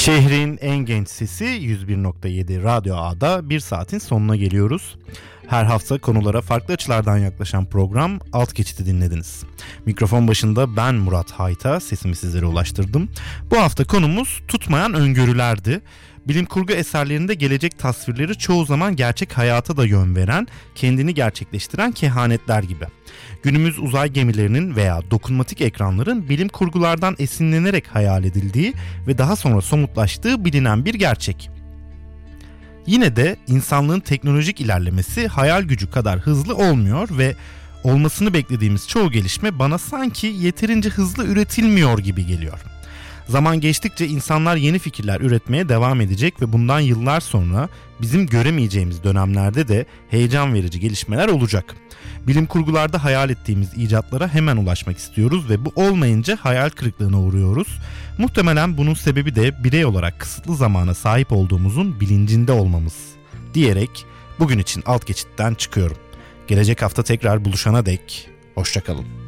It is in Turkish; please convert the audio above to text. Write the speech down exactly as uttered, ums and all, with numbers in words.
Şehrin en genç sesi yüz bir nokta yedi Radyo A'da bir saatin sonuna geliyoruz. Her hafta konulara farklı açılardan yaklaşan program Alt Geçit'i dinlediniz. Mikrofon başında ben Murat Hayta, sesimi sizlere ulaştırdım. Bu hafta konumuz tutmayan öngörülerdi. Bilim kurgu eserlerinde gelecek tasvirleri çoğu zaman gerçek hayata da yön veren, kendini gerçekleştiren kehanetler gibi. Günümüz uzay gemilerinin veya dokunmatik ekranların bilim kurgulardan esinlenerek hayal edildiği ve daha sonra somutlaştığı bilinen bir gerçek. Yine de insanlığın teknolojik ilerlemesi hayal gücü kadar hızlı olmuyor ve olmasını beklediğimiz çoğu gelişme bana sanki yeterince hızlı üretilmiyor gibi geliyor. Zaman geçtikçe insanlar yeni fikirler üretmeye devam edecek ve bundan yıllar sonra bizim göremeyeceğimiz dönemlerde de heyecan verici gelişmeler olacak. Bilim kurgularda hayal ettiğimiz icatlara hemen ulaşmak istiyoruz ve bu olmayınca hayal kırıklığına uğruyoruz. Muhtemelen bunun sebebi de birey olarak kısıtlı zamana sahip olduğumuzun bilincinde olmamız diyerek bugün için Alt Geçit'ten çıkıyorum. Gelecek hafta tekrar buluşana dek hoşça kalın.